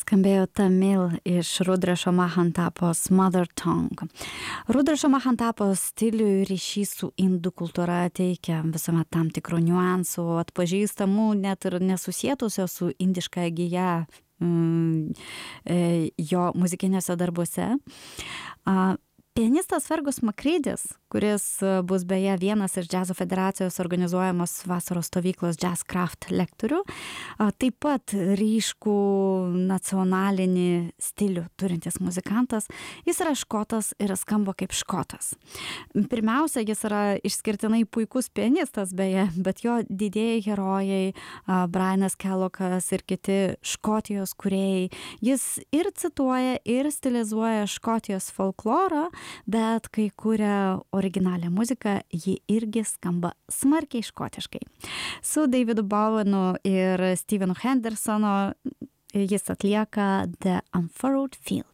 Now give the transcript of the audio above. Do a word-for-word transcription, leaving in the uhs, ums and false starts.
Skambėjo Tamil iš Rudrašo Mahantapos Mother Tongue. Rudrašo Mahantapos stiliui ryšys su indų kultūra teikia visuomet tam tikrų niuansų, atpažįstamų net ir nesusietusio su indiška gija mm, jo muzikiniuose darbuose. Pianistas Fergus Makridis, kuris bus beje vienas iš Džiazo federacijos organizuojamos vasaros stovyklos Jazz Craft lektorių, taip pat ryškų nacionalinį stilių turintis muzikantas. Jis yra škotas ir skamba kaip škotas. Pirmiausia, jis yra išskirtinai puikus pianistas beje, bet jo didieji herojai, Brianas Kellokas ir kiti Škotijos kūrėjai, jis ir cituoja, ir stilizuoja Škotijos folklorą, bet kai kuria originalią muziką, ji irgi skamba smarkiai škotiškai. Su Davidu Bowenu ir Stevenu Hendersonu jis atlieka The Unfurrowed Field.